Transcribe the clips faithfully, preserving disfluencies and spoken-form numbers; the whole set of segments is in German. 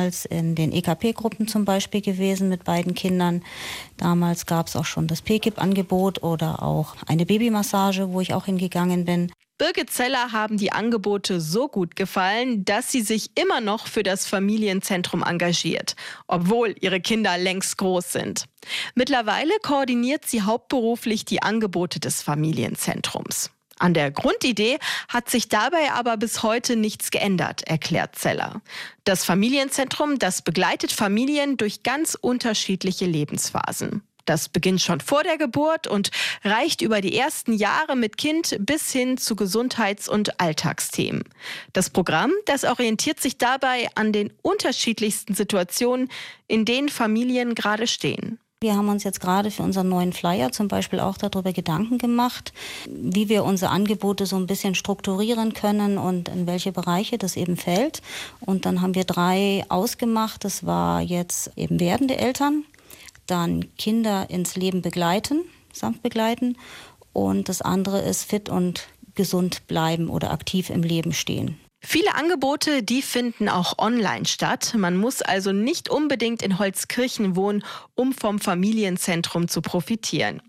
damals in den E K P-Gruppen zum Beispiel gewesen mit beiden Kindern. Damals gab es auch schon das P K I P-Angebot oder auch eine Babymassage, wo ich auch hingegangen bin. Birgit Zeller haben die Angebote so gut gefallen, dass sie sich immer noch für das Familienzentrum engagiert, obwohl ihre Kinder längst groß sind. Mittlerweile koordiniert sie hauptberuflich die Angebote des Familienzentrums. An der Grundidee hat sich dabei aber bis heute nichts geändert, erklärt Zeller. Das Familienzentrum, das begleitet Familien durch ganz unterschiedliche Lebensphasen. Das beginnt schon vor der Geburt und reicht über die ersten Jahre mit Kind bis hin zu Gesundheits- und Alltagsthemen. Das Programm, das orientiert sich dabei an den unterschiedlichsten Situationen, in denen Familien gerade stehen. Wir haben uns jetzt gerade für unseren neuen Flyer zum Beispiel auch darüber Gedanken gemacht, wie wir unsere Angebote so ein bisschen strukturieren können und in welche Bereiche das eben fällt. Und dann haben wir drei ausgemacht. Das war jetzt eben werdende Eltern, dann Kinder ins Leben begleiten, sanft begleiten, und das andere ist fit und gesund bleiben oder aktiv im Leben stehen. Viele Angebote, die finden auch online statt. Man muss also nicht unbedingt in Holzkirchen wohnen, um vom Familienzentrum zu profitieren.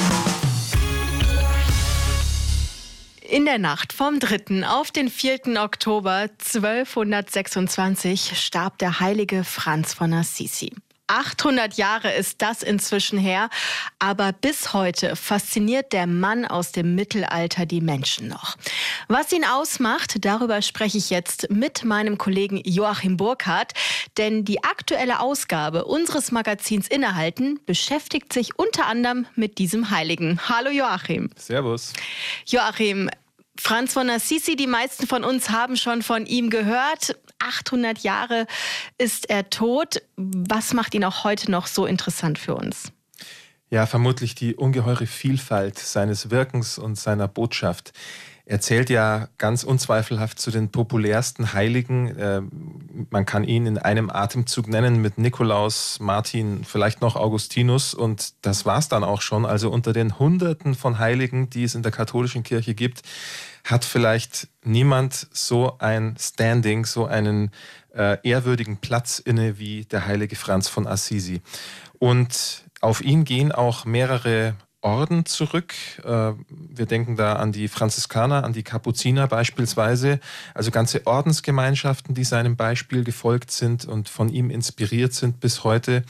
In der Nacht vom dritten auf den vierten Oktober zwölfhundertsechsundzwanzig starb der heilige Franz von Assisi. achthundert Jahre ist das inzwischen her, aber bis heute fasziniert der Mann aus dem Mittelalter die Menschen noch. Was ihn ausmacht, darüber spreche ich jetzt mit meinem Kollegen Joachim Burkhardt, denn die aktuelle Ausgabe unseres Magazins Innehalten beschäftigt sich unter anderem mit diesem Heiligen. Hallo Joachim. Servus. Joachim, Franz von Assisi, die meisten von uns haben schon von ihm gehört. achthundert Jahre ist er tot. Was macht ihn auch heute noch so interessant für uns? Ja, vermutlich die ungeheure Vielfalt seines Wirkens und seiner Botschaft. Er zählt ja ganz unzweifelhaft zu den populärsten Heiligen. Man kann ihn in einem Atemzug nennen mit Nikolaus, Martin, vielleicht noch Augustinus, und das war's dann auch schon. Also unter den Hunderten von Heiligen, die es in der katholischen Kirche gibt, hat vielleicht niemand so ein Standing, so einen äh, ehrwürdigen Platz inne wie der heilige Franz von Assisi. Und auf ihn gehen auch mehrere Orden zurück. Wir denken da an die Franziskaner, an die Kapuziner beispielsweise, also ganze Ordensgemeinschaften, die seinem Beispiel gefolgt sind und von ihm inspiriert sind bis heute.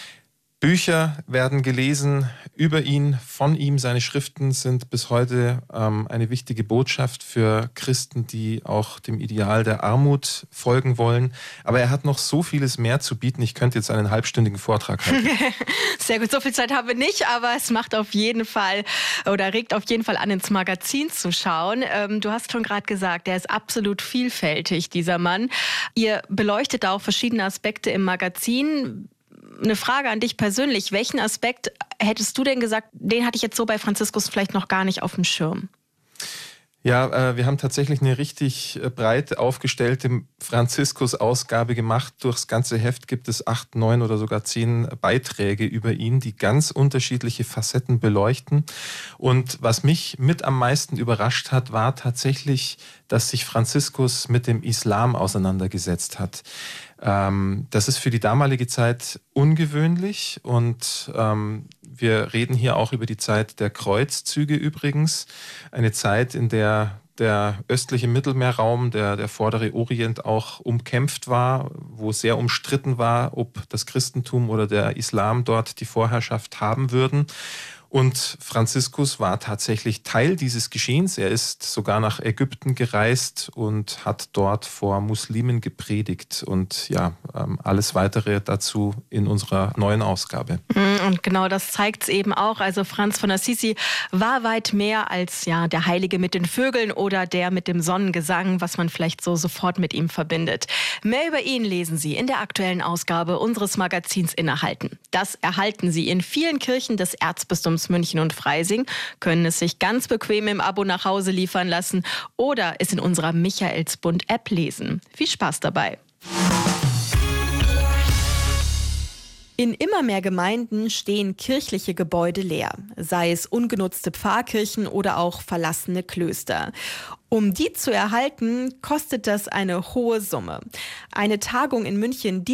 Bücher werden gelesen über ihn, von ihm. Seine Schriften sind bis heute ähm, eine wichtige Botschaft für Christen, die auch dem Ideal der Armut folgen wollen. Aber er hat noch so vieles mehr zu bieten. Ich könnte jetzt einen halbstündigen Vortrag halten. Sehr gut, so viel Zeit haben wir nicht, aber es macht auf jeden Fall oder regt auf jeden Fall an, ins Magazin zu schauen. Ähm, du hast schon gerade gesagt, er ist absolut vielfältig, dieser Mann. Ihr beleuchtet auch verschiedene Aspekte im Magazin. Eine Frage an dich persönlich. Welchen Aspekt hättest du denn gesagt, den hatte ich jetzt so bei Franziskus vielleicht noch gar nicht auf dem Schirm? Ja, äh, wir haben tatsächlich eine richtig äh, breit aufgestellte Franziskus-Ausgabe gemacht. Durchs ganze Heft gibt es acht, neun oder sogar zehn Beiträge über ihn, die ganz unterschiedliche Facetten beleuchten. Und was mich mit am meisten überrascht hat, war tatsächlich, dass sich Franziskus mit dem Islam auseinandergesetzt hat. Ähm, das ist für die damalige Zeit ungewöhnlich, und ähm, wir reden hier auch über die Zeit der Kreuzzüge übrigens. Eine Zeit, in der der östliche Mittelmeerraum, der, der vordere Orient auch umkämpft war, wo sehr umstritten war, ob das Christentum oder der Islam dort die Vorherrschaft haben würden. Und Franziskus war tatsächlich Teil dieses Geschehens. Er ist sogar nach Ägypten gereist und hat dort vor Muslimen gepredigt. Und ja, alles Weitere dazu in unserer neuen Ausgabe. Und genau das zeigt es eben auch. Also Franz von Assisi war weit mehr als ja, der Heilige mit den Vögeln oder der mit dem Sonnengesang, was man vielleicht so sofort mit ihm verbindet. Mehr über ihn lesen Sie in der aktuellen Ausgabe unseres Magazins Innehalten. Das erhalten Sie in vielen Kirchen des Erzbistums München und Freising, können es sich ganz bequem im Abo nach Hause liefern lassen oder es in unserer Michaelsbund-App lesen. Viel Spaß dabei! In immer mehr Gemeinden stehen kirchliche Gebäude leer, sei es ungenutzte Pfarrkirchen oder auch verlassene Klöster. Um die zu erhalten, kostet das eine hohe Summe. Eine Tagung in München, die